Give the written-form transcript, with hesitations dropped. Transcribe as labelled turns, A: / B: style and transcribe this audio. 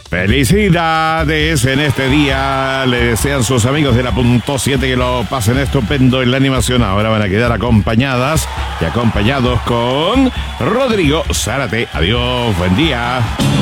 A: Felicidades en este día. Le desean sus amigos de la Punto 7 que lo pasen estupendo en la animación. Ahora van a quedar acompañadas y acompañados con Rodrigo Zárate. Adiós, buen día.